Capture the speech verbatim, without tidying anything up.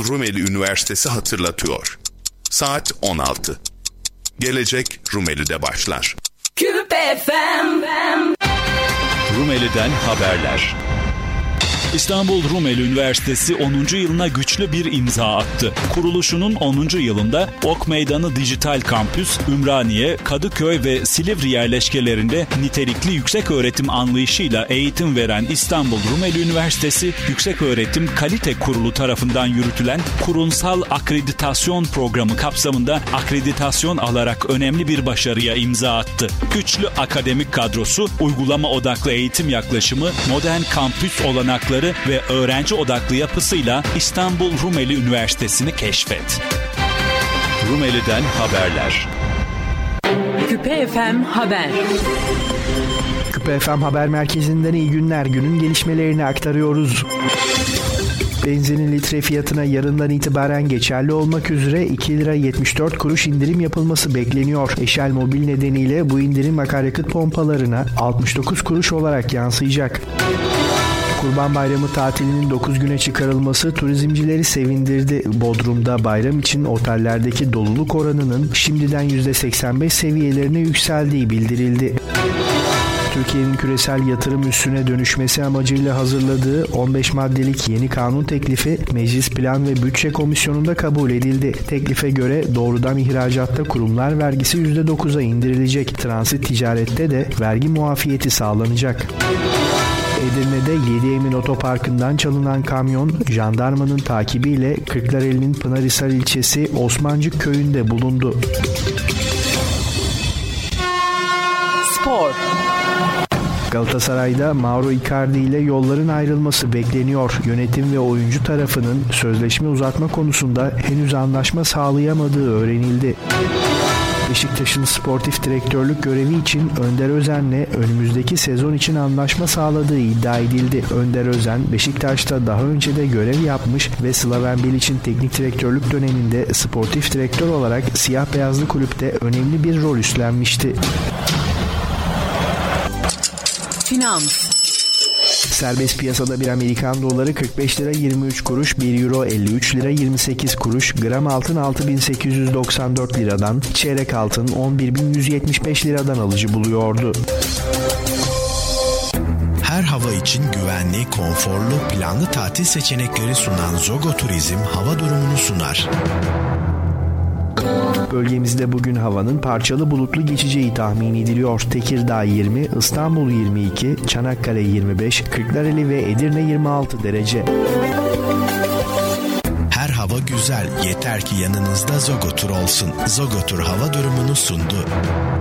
İstanbul Rumeli Üniversitesi hatırlatıyor. Saat on altı. Gelecek Rumeli'de başlar. Küpe F M. Rumeli'den haberler. İstanbul Rumeli Üniversitesi onuncu yılına güçlü bir imza attı. Kuruluşunun onuncu yılında Ok Meydanı Dijital Kampüs, Ümraniye, Kadıköy ve Silivri yerleşkelerinde nitelikli yükseköğretim anlayışıyla eğitim veren İstanbul Rumeli Üniversitesi, Yükseköğretim Kalite Kurulu tarafından yürütülen kurumsal akreditasyon programı kapsamında akreditasyon alarak önemli bir başarıya imza attı. Güçlü akademik kadrosu, uygulama odaklı eğitim yaklaşımı, modern kampüs olanakları ve öğrenci odaklı yapısıyla İstanbul Rumeli Üniversitesi'ni keşfet. Rumeli'den haberler. Küpe F M Haber. Küpe F M Haber Merkezi'nden iyi günler. Günün gelişmelerini aktarıyoruz. Benzinin litre fiyatına yarından itibaren geçerli olmak üzere iki lira yetmiş dört kuruş indirim yapılması bekleniyor. Eşel Mobil nedeniyle bu indirim akaryakıt pompalarına altmış dokuz kuruş olarak yansıyacak. Kurban Bayramı tatilinin dokuz güne çıkarılması turizmcileri sevindirdi. Bodrum'da bayram için otellerdeki doluluk oranının şimdiden yüzde seksen beş seviyelerine yükseldiği bildirildi. Türkiye'nin küresel yatırım üssüne dönüşmesi amacıyla hazırladığı on beş maddelik yeni kanun teklifi Meclis Plan ve Bütçe Komisyonu'nda kabul edildi. Teklife göre doğrudan ihracatta kurumlar vergisi yüzde dokuza indirilecek. Transit ticarette de vergi muafiyeti sağlanacak. Edirne'de Yedi Emin Otoparkı'ndan çalınan kamyon, jandarmanın takibiyle Kırklareli'nin Pınarhisar ilçesi Osmancık köyünde bulundu. Spor. Galatasaray'da Mauro Icardi ile yolların ayrılması bekleniyor. Yönetim ve oyuncu tarafının sözleşme uzatma konusunda henüz anlaşma sağlayamadığı öğrenildi. Beşiktaş'ın sportif direktörlük görevi için Önder Özen'le önümüzdeki sezon için anlaşma sağladığı iddia edildi. Önder Özen, Beşiktaş'ta daha önce de görev yapmış ve Slaven Bilic'in teknik direktörlük döneminde sportif direktör olarak siyah beyazlı kulüpte önemli bir rol üstlenmişti. Finans. Serbest piyasada bir Amerikan doları kırk beş lira yirmi üç kuruş, bir euro elli üç lira yirmi sekiz kuruş, gram altın altı bin sekiz yüz doksan dört liradan, çeyrek altın on bir bin yüz yetmiş beş liradan alıcı buluyordu. Her hava için güvenli, konforlu, planlı tatil seçenekleri sunan Zogo Turizm hava durumunu sunar. Bölgemizde bugün havanın parçalı bulutlu geçeceği tahmin ediliyor. Tekirdağ yirmi, İstanbul yirmi iki, Çanakkale yirmi beş, Kırklareli ve Edirne yirmi altı derece. Her hava güzel, yeter ki yanınızda Zogo Tur olsun. Zogo Tur hava durumunu sundu.